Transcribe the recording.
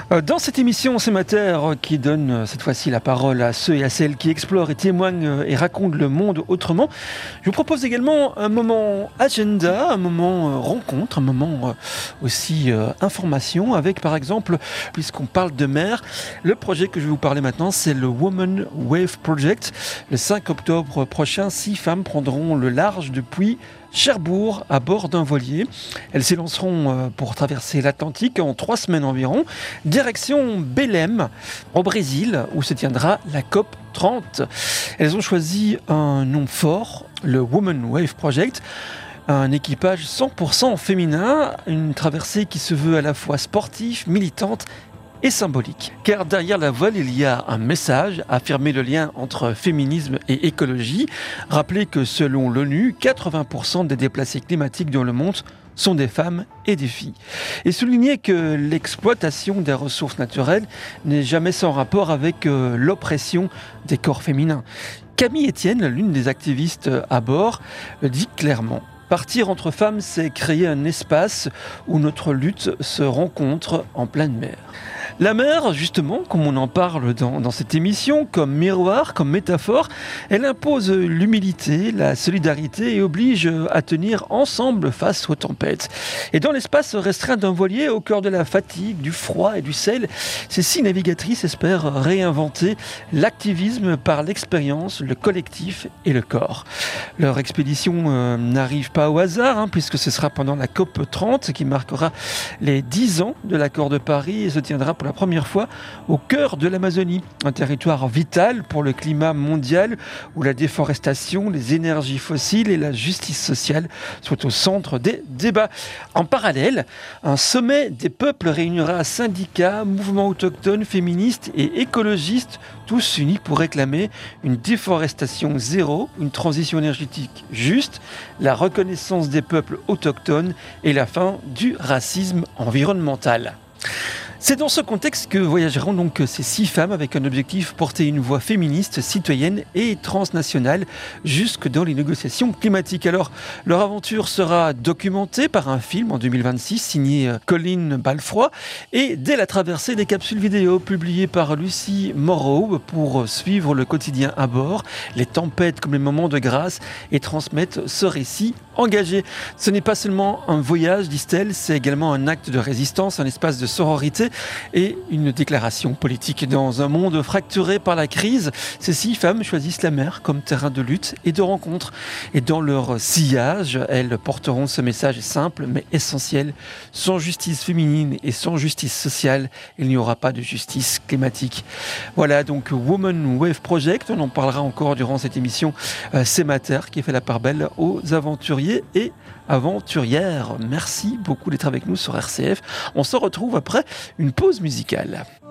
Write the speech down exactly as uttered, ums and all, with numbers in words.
Dans cette émission C'est Mater qui donne cette fois-ci la parole à ceux et à celles qui explorent et témoignent et racontent le monde autrement, je vous propose également un moment agenda, un moment rencontre, un moment aussi information avec par exemple, puisqu'on parle de mer, le projet que je vais vous parler maintenant c'est le Women Wave Project. Le cinq octobre prochain, six femmes prendront le large depuis Cherbourg à bord d'un voilier. Elles s'élanceront pour traverser l'Atlantique en trois semaines environ, direction Belém, au Brésil, où se tiendra la C O P trente. Elles ont choisi un nom fort, le Women Wave Project, un équipage cent pour cent féminin, une traversée qui se veut à la fois sportive, militante et symbolique. Car derrière la voile, il y a un message, affirmer le lien entre féminisme et écologie, rappeler que selon l'ONU, quatre-vingts pour cent des déplacés climatiques dans le monde sont des femmes et des filles. Et souligner que l'exploitation des ressources naturelles n'est jamais sans rapport avec euh, l'oppression des corps féminins. Camille Etienne, l'une des activistes à bord, le dit clairement. Partir entre femmes, c'est créer un espace où notre lutte se rencontre en pleine mer. La mer, justement, comme on en parle dans, dans cette émission, comme miroir, comme métaphore, elle impose l'humilité, la solidarité et oblige à tenir ensemble face aux tempêtes. Et dans l'espace restreint d'un voilier, au cœur de la fatigue, du froid et du sel, ces six navigatrices espèrent réinventer l'activisme par l'expérience, le collectif et le corps. Leur expédition euh, n'arrive pas au hasard, hein, puisque ce sera pendant la C O P trente qui marquera les dix ans de l'accord de Paris et se tiendra pour la première fois au cœur de l'Amazonie, un territoire vital pour le climat mondial où la déforestation, les énergies fossiles et la justice sociale sont au centre des débats. En parallèle, un sommet des peuples réunira syndicats, mouvements autochtones, féministes et écologistes, tous unis pour réclamer une déforestation zéro, une transition énergétique juste, la reconnaissance des peuples autochtones et la fin du racisme environnemental. C'est dans ce contexte que voyageront donc ces six femmes avec un objectif, porter une voix féministe, citoyenne et transnationale jusque dans les négociations climatiques. Alors, leur aventure sera documentée par un film en deux mille vingt-six signé Colin Balfroy et dès la traversée des capsules vidéo publiées par Lucie Moreau pour suivre le quotidien à bord, les tempêtes comme les moments de grâce et transmettre ce récit engagé. Ce n'est pas seulement un voyage, disent-elles, c'est également un acte de résistance, un espace de sororité et une déclaration politique. Dans un monde fracturé par la crise, ces six femmes choisissent la mer comme terrain de lutte et de rencontre. Et dans leur sillage, elles porteront ce message simple mais essentiel. Sans justice féminine et sans justice sociale, il n'y aura pas de justice climatique. Voilà donc Women Wave Project. On en parlera encore durant cette émission euh, C'est Mater qui fait la part belle aux aventuriers et aventurières. Merci beaucoup d'être avec nous sur R C F. On se retrouve après une pause musicale.